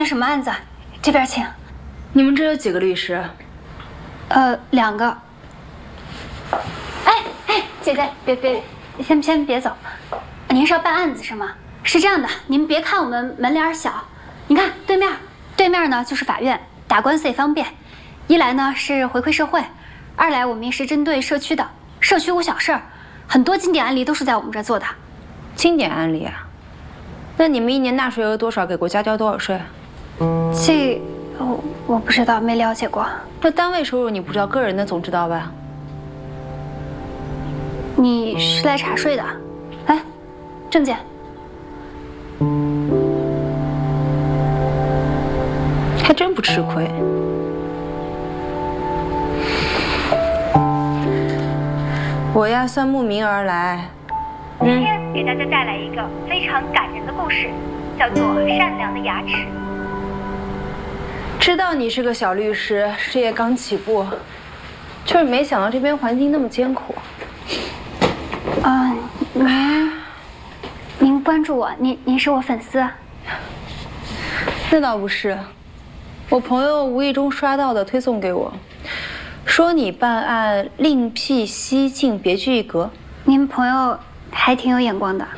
什么案子？这边请。 你们这有几个律师 2个。哎，姐姐，别，先别走。您是要办案子是吗？是这样的，您别看我们门脸小，你看对面呢就是法院，打官司也方便。一来呢是回馈社会，二来我们也是针对社区的，社区无小事儿，很多经典案例都是在我们这儿做的。 经典案例啊？那你们一年纳税额多少？给国家交多少税？ 这我不知道，没了解过。 那单位收入你不知道，个人的总知道吧？ 你是来查税的？来，证件。 还真不吃亏。我呀，算慕名而来。 今天给大家带来一个非常感人的故事，叫做《善良的牙齿》。 知道你是个小律师，事业刚起步，就是没想到这边环境那么艰苦。 您关注我，您是我粉丝。 那倒不是，我朋友无意中刷到的，推送给我，说你办案另辟蹊径，别具一格。 您朋友还挺有眼光的。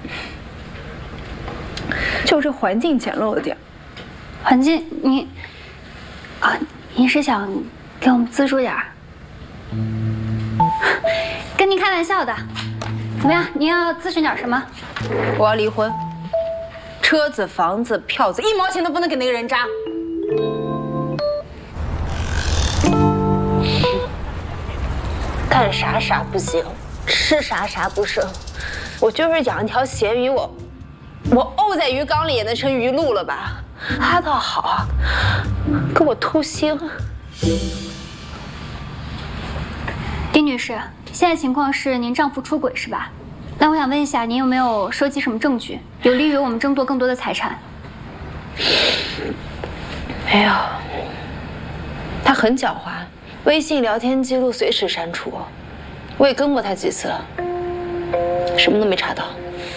就是环境简陋了点。 环境，您是想给我们资助点儿？跟您开玩笑的。怎么样？您要咨询点什么？ 我要离婚，车子、房子、票子，1毛钱都不能给那个人渣。 干啥不行，吃啥不剩。我就是养一条咸鱼，我沤在鱼缸里也能成鱼露了吧？他倒好，给我偷腥。 丁女士，现在情况是您丈夫出轨是吧？那我想问一下，您有没有收集什么证据，有利于我们争夺更多的财产？ 没有。他很狡猾，微信聊天记录随时删除，我也跟过他几次了，什么都没查到。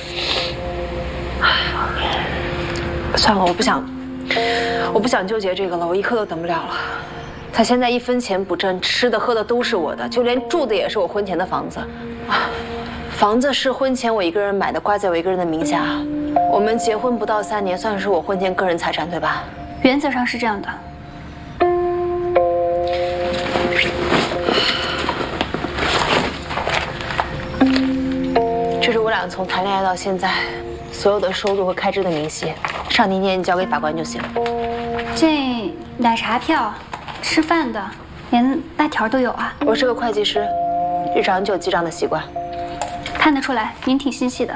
算了，我不想纠结这个了，我一刻都等不了了。他现在1分钱不挣，吃的喝的都是我的，就连住的也是我婚前的房子。房子是婚前我一个人买的，挂在我一个人的名下。我们结婚不到3年，算是我婚前个人财产，对吧？ 原则上是这样的。 这是我俩从谈恋爱到现在所有的收入和开支的明细，上庭前你交给法官就行。 这奶茶票、吃饭的，连辣条都有啊。 我是个会计师，日常就有记账的习惯。 看得出来，您挺心细的。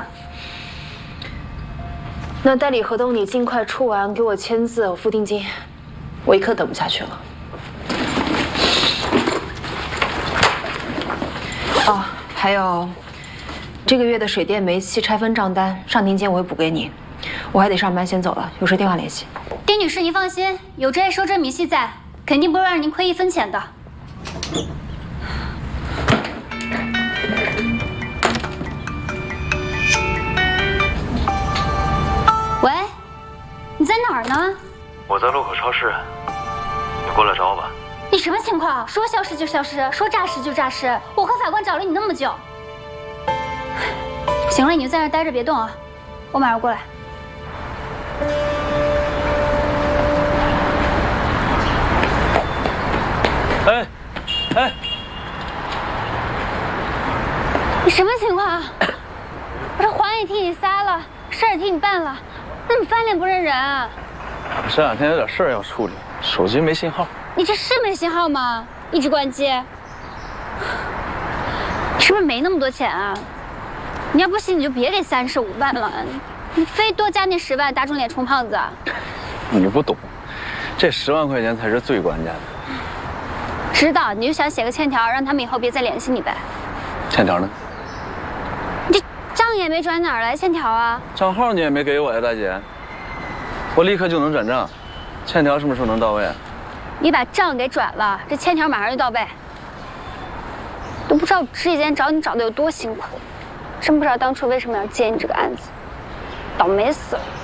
那代理合同你尽快出完，给我签字，我付定金。我一刻等不下去了。哦，还有这个月的水电煤气拆分账单，上庭前我会补给你。我还得上班，先走了，有事电话联系。 丁女士，您放心，有这些收支明细在，肯定不会让您亏1分钱的。喂，你在哪儿呢？ 我在路口超市，你过来找我吧。 你什么情况？说消失就消失，说诈尸就诈尸。我和法官找了你那么久。行了，你就在那儿待着别动啊，我马上过来。 哎， 你什么情况啊？我这谎也替你撒了，事儿也替你办了，那你翻脸不认人啊？ 这2天有点事儿要处理，手机没信号。 你这是没信号吗？一直关机。你是不是没那么多钱啊？你要不信你就别给35万了，你非多加那10万打肿脸充胖子啊？ 你不懂，这10万块钱才是最关键的。 知道，你就想写个欠条，让他们以后别再联系你呗。 欠条呢？ 你这账也没转，哪儿来欠条啊？ 账号你也没给我呀，大姐。我立刻就能转账，欠条什么时候能到位？ 你把账给转了，这欠条马上就到位。都不知道这几天找你找的有多辛苦，真不知道当初为什么要接你这个案子，倒霉死了。